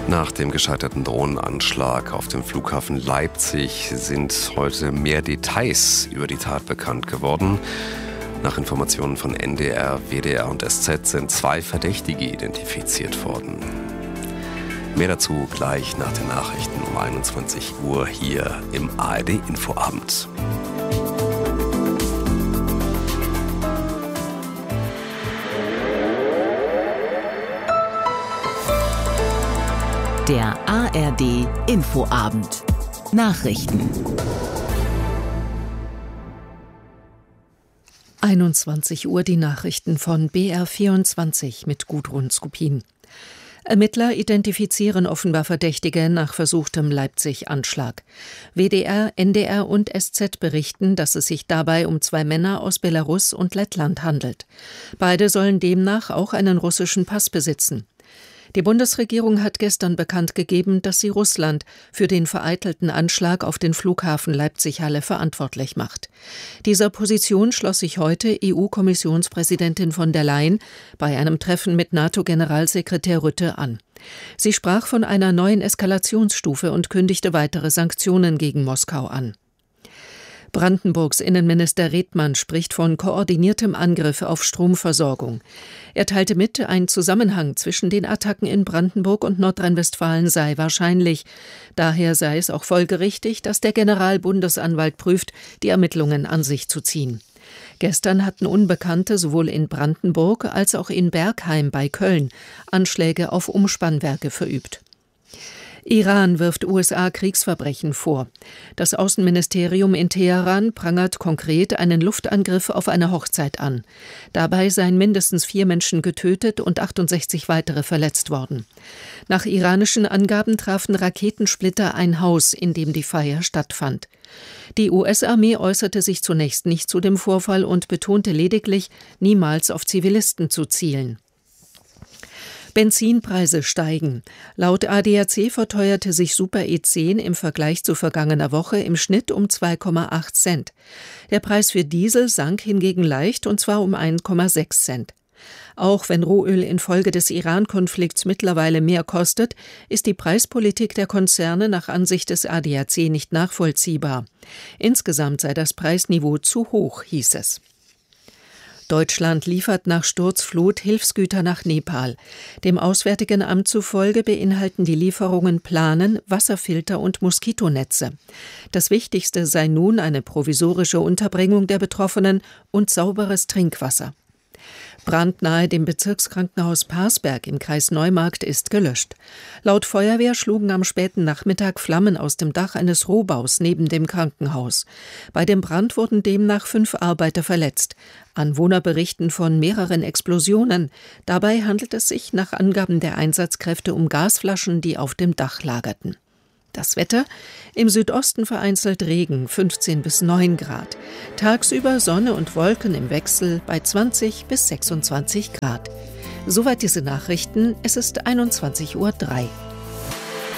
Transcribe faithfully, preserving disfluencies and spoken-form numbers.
Nach dem gescheiterten Drohnenanschlag auf dem Flughafen Leipzig sind heute mehr Details über die Tat bekannt geworden. Nach Informationen von N D R, W D R und S Z sind zwei Verdächtige identifiziert worden. Mehr dazu gleich nach den Nachrichten um einundzwanzig Uhr hier im A R D-Infoabend. Der A R D-Infoabend. Nachrichten. einundzwanzig Uhr die Nachrichten von B R vierundzwanzig mit Gudrun Skupin. Ermittler identifizieren offenbar Verdächtige nach versuchtem Leipzig-Anschlag. W D R, N D R und S Z berichten, dass es sich dabei um zwei Männer aus Belarus und Lettland handelt. Beide sollen demnach auch einen russischen Pass besitzen. Die Bundesregierung hat gestern bekannt gegeben, dass sie Russland für den vereitelten Anschlag auf den Flughafen Leipzig-Halle verantwortlich macht. Dieser Position schloss sich heute E U-Kommissionspräsidentin von der Leyen bei einem Treffen mit NATO-Generalsekretär Rutte an. Sie sprach von einer neuen Eskalationsstufe und kündigte weitere Sanktionen gegen Moskau an. Brandenburgs Innenminister Redmann spricht von koordiniertem Angriff auf Stromversorgung. Er teilte mit, ein Zusammenhang zwischen den Attacken in Brandenburg und Nordrhein-Westfalen sei wahrscheinlich. Daher sei es auch folgerichtig, dass der Generalbundesanwalt prüft, die Ermittlungen an sich zu ziehen. Gestern hatten Unbekannte sowohl in Brandenburg als auch in Bergheim bei Köln Anschläge auf Umspannwerke verübt. Iran wirft U S A Kriegsverbrechen vor. Das Außenministerium in Teheran prangert konkret einen Luftangriff auf eine Hochzeit an. Dabei seien mindestens vier Menschen getötet und achtundsechzig weitere verletzt worden. Nach iranischen Angaben trafen Raketensplitter ein Haus, in dem die Feier stattfand. Die U S-Armee äußerte sich zunächst nicht zu dem Vorfall und betonte lediglich, niemals auf Zivilisten zu zielen. Benzinpreise steigen. Laut A D A C verteuerte sich Super E zehn im Vergleich zu vergangener Woche im Schnitt um zwei Komma acht Cent. Der Preis für Diesel sank hingegen leicht, und zwar um ein Komma sechs Cent. Auch wenn Rohöl infolge des Iran-Konflikts mittlerweile mehr kostet, ist die Preispolitik der Konzerne nach Ansicht des A D A C nicht nachvollziehbar. Insgesamt sei das Preisniveau zu hoch, hieß es. Deutschland liefert nach Sturzflut Hilfsgüter nach Nepal. Dem Auswärtigen Amt zufolge beinhalten die Lieferungen Planen, Wasserfilter und Moskitonetze. Das Wichtigste sei nun eine provisorische Unterbringung der Betroffenen und sauberes Trinkwasser. Brand nahe dem Bezirkskrankenhaus Parsberg im Kreis Neumarkt ist gelöscht. Laut Feuerwehr schlugen am späten Nachmittag Flammen aus dem Dach eines Rohbaus neben dem Krankenhaus. Bei dem Brand wurden demnach fünf Arbeiter verletzt. Anwohner berichten von mehreren Explosionen. Dabei handelt es sich nach Angaben der Einsatzkräfte um Gasflaschen, die auf dem Dach lagerten. Das Wetter: im Südosten vereinzelt Regen, fünfzehn bis neun Grad. Tagsüber Sonne und Wolken im Wechsel bei zwanzig bis sechsundzwanzig Grad. Soweit diese Nachrichten, es ist einundzwanzig Uhr drei.